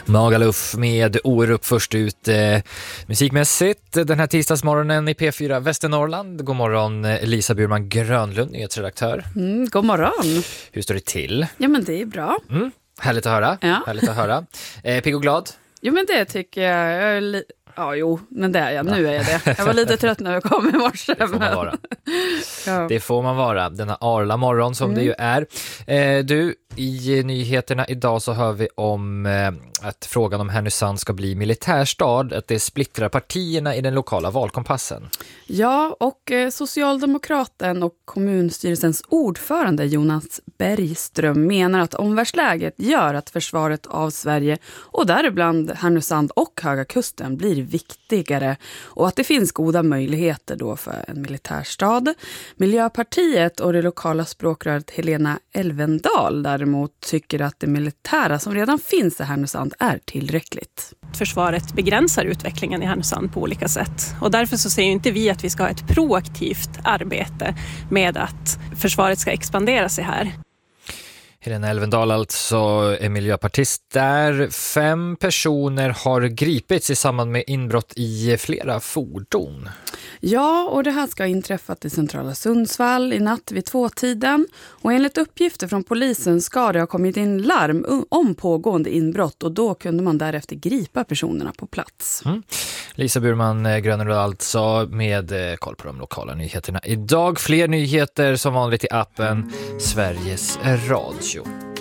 Magaluf med Orup först ut musikmässigt den här tisdagsmorgonen i P4 Västernorrland. God morgon Lisa Burman Grönlund, nyhetsredaktör. God morgon. Hur står det till? Ja, men det är bra. Härligt att höra. Ja. Härligt att höra. Pigg och glad? Jo, men det tycker jag. Men det är jag. Nu är jag det. Jag var lite trött när jag kom i morse. Det får man vara. Ja. Det får man vara. Denna arla morgon som det ju är. Du, i nyheterna idag så hör vi om att frågan om Härnösand ska bli militärstad, att det splittrar partierna i den lokala valkompassen. Ja, och Socialdemokraten och kommunstyrelsens ordförande Jonas Bergström menar att omvärldsläget gör att försvaret av Sverige och däribland Härnösand och Höga Kusten blir viktigare och att det finns goda möjligheter då för en militärstad. Miljöpartiet och det lokala språkröret Helena Elvendal däremot tycker att det militära som redan finns i Härnösand är tillräckligt. Försvaret begränsar utvecklingen i Härnösand på olika sätt. Och därför så säger inte vi att vi ska ha ett proaktivt arbete med att försvaret ska expandera sig här. Helena Elvendal alltså är miljöpartist där. 5 personer har gripits i samband med inbrott i flera fordon. Ja, och det här ska ha inträffat i centrala Sundsvall i natt vid 2-tiden. Och enligt uppgifter från polisen ska det ha kommit in larm om pågående inbrott och då kunde man därefter gripa personerna på plats. Lisa Burman Grönlund alltså med koll på de lokala nyheterna. Idag fler nyheter som vanligt i appen Sveriges Radio.